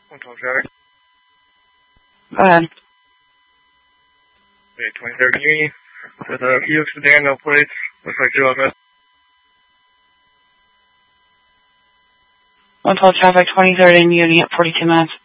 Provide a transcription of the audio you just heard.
112 traffic. Go ahead. Okay, 23rd Uni. With a Buick sedan, no plates. Looks like you're on this. 112 traffic, 23rd and Uni at 42 minutes.